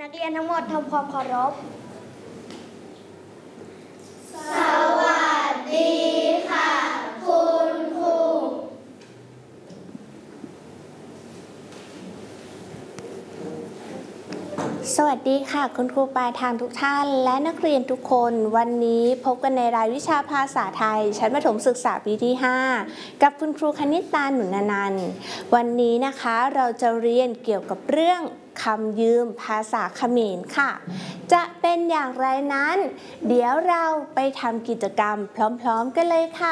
นักเรียนทั้งหมดทำความเคารพสวัสดีค่ะคุณครูสวัสดีค่ะคุณครูปลายทางทุกท่านและนักเรียนทุกคนวันนี้พบกันในรายวิชาภาษาไทยชั้นประถมศึกษาปีที่ 5กับคุณครูคณิตาหนุนนันท์วันนี้นะคะเราจะเรียนเกี่ยวกับเรื่องคำยืมภาษาเขมรค่ะจะเป็นอย่างไรนั้นเดี๋ยวเราไปทำกิจกรรมพร้อมๆกันเลยค่ะ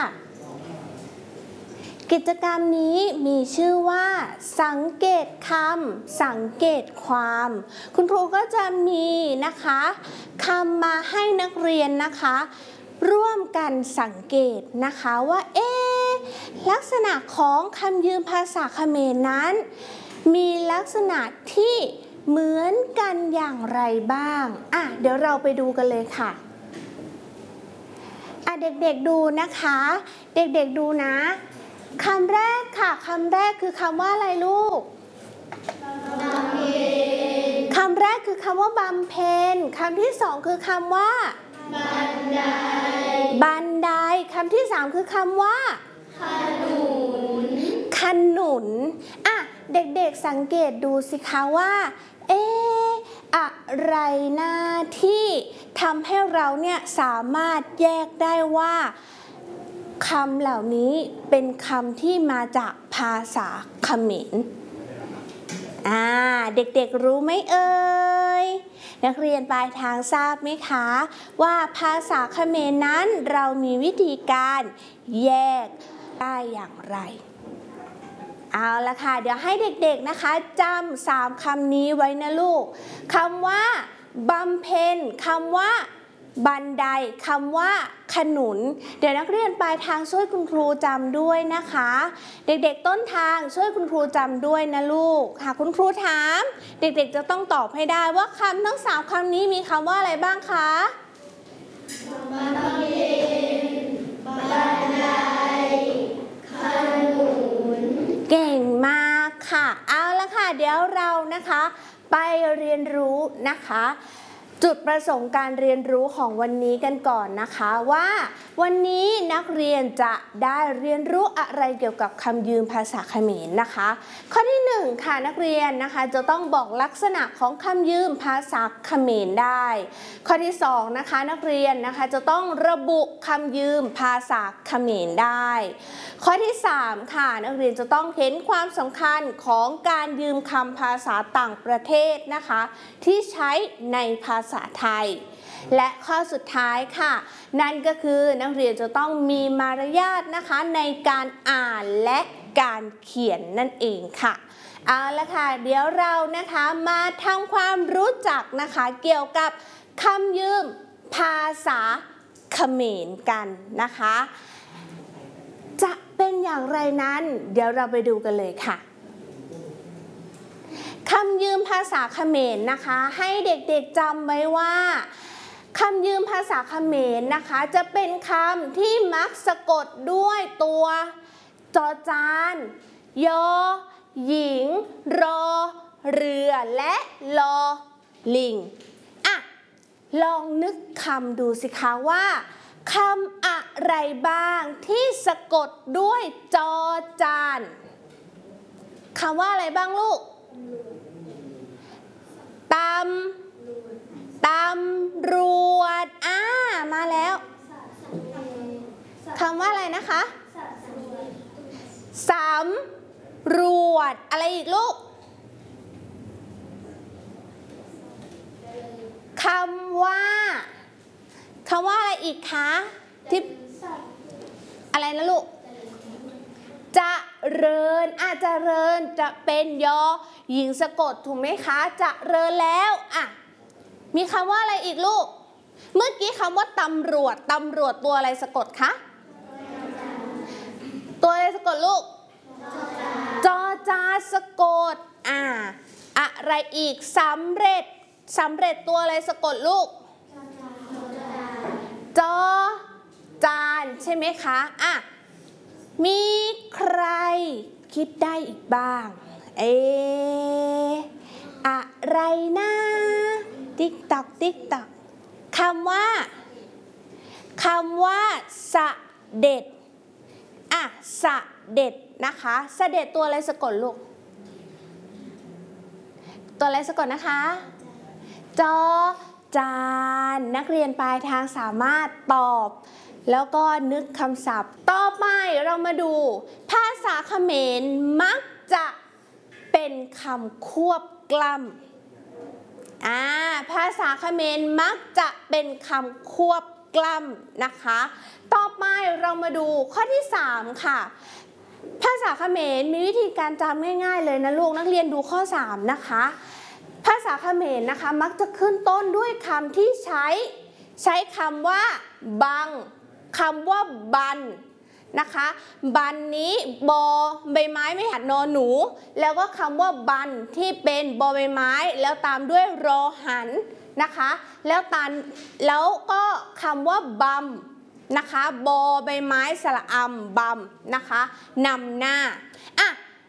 กิจกรรมนี้มีชื่อว่าสังเกตคำสังเกตความคุณครูก็จะมีนะคะคำมาให้นักเรียนนะคะร่วมกันสังเกตนะคะว่าลักษณะของคำยืมภาษาเขมรนั้นมีลักษณะที่เหมือนกันอย่างไรบ้างเดี๋ยวเราไปดูกันเลยค่ะเด็กๆดูนะคะเด็กๆดูนะคำแรกค่ะคำแรกคือคำว่าอะไรลูกคำแรกคือคำว่าบำเพ็ญคำที่สองคือคำว่าบันไดคำที่สามคือคำว่าขนุนเด็กๆสังเกตดูสิคะว่าอะไรนะที่ทำให้เราเนี่ยสามารถแยกได้ว่าคำเหล่านี้เป็นคำที่มาจากภาษาเขมรเด็กๆรู้ไหมเอ่ยนักเรียนปลายทางทราบไหมคะว่าภาษาเขมรนั้นเรามีวิธีการแยกได้อย่างไรเอาละค่ะเดี๋ยวให้เด็กๆนะคะจำ3คำนี้ไว้นะลูกคำว่าบำเพ็ญคำว่าบันไดคำว่าขนุนเดี๋ยวนักเรียนปลายทางช่วยคุณครูจำด้วยนะคะเด็กๆต้นทางช่วยคุณครูจำด้วยนะลูกหากคุณครูถามเด็กๆจะต้องตอบให้ได้ว่าคำทั้ง3คำนี้มีคำว่าอะไรบ้างคะบำเพ็ญบันไดขนุนเก่งมากค่ะเอาละค่ะเดี๋ยวเรานะคะไปเรียนรู้นะคะจุดประสงค์การเรียนรู้ของวันนี้กันก่อนนะคะว่าวันนี้นักเรียนจะได้เรียนรู้อะไรเกี่ยวกับคำยืมภาษาเขมรนะคะข้อที่1ค่ะนักเรียนนะคะจะต้องบอกลักษณะของคำยืมภาษาเขมรได้ข้อที่2นะคะนักเรียนนะคะจะต้องระบุคำยืมภาษาเขมรได้ข้อที่3ค่ะนักเรียนจะต้องเห็นความสำคัญของการยืมคำภาษาต่างประเทศนะคะที่ใช้ในภาษาไทยและข้อสุดท้ายค่ะนั่นก็คือนักเรียนจะต้องมีมารยาทนะคะในการอ่านและการเขียนนั่นเองค่ะเอาละค่ะเดี๋ยวเรานะคะมาทำความรู้จักนะคะเกี่ยวกับคำยืมภาษาเขมรกันนะคะจะเป็นอย่างไรนั้นเดี๋ยวเราไปดูกันเลยค่ะคำยืมภาษาเขมรนะคะให้เด็กๆจำไว้ว่าคำยืมภาษาเขมรนะคะจะเป็นคำที่มักสะกดด้วยตัวจอจานยอหญิงรอเรือและลอลิงลองนึกคำดูสิคะว่าคำอะไรบ้างที่สะกดด้วยจอจานคำว่าอะไรบ้างลูกตำรวจมาแล้วคำว่าอะไรนะคะสำรวจอะไรอีกลูกคำว่าอะไรอีกคะที่อะไรนะลูกเจริญเจริญจะเป็นยอหญิงสะกดถูกไหมคะเจริญแล้วมีคำว่าอะไรอีกลูกเมื่อกี้คำว่าตำรวจตัวอะไรสะกดคะตัวอะไรสะกดลูกจอจาสะกดอะไรอีกสำเร็จตัวอะไรสะกดลูกจอจานใช่ไหมคะมีใครคิดได้อีกบ้างอะไรนะติ๊กตักติ๊กตักคำว่าเสด็จเสด็จนะคะเสด็จตัวอะไรสะกดลูกตัวอะไรสะกดนะคะจอจานนักเรียนปลายทางสามารถตอบแล้วก็นึกคำศัพท์ต่อไปเรามาดูภาษาเขมรมักจะเป็นคำควบกล้ำภาษาเขมรมักจะเป็นคำควบกล้ำนะคะต่อไปเรามาดูข้อที่3ค่ะภาษาเขมรมีวิธีการจำง่ายๆเลยนะลูกนักเรียนดูข้อ3นะคะภาษาเขมรนะคะมักจะขึ้นต้นด้วยคำที่ใช้คำว่าบังคำว่าบันนะคะบันนี้บอใบไม้ไม่หัดนอหนูแล้วก็คำว่าบันที่เป็นบอใบไม้แล้วตามด้วยรอหันนะคะแล้วก็คำว่าบัมนะคะบอใบไม้สระอำบัมนะคะนำหน้า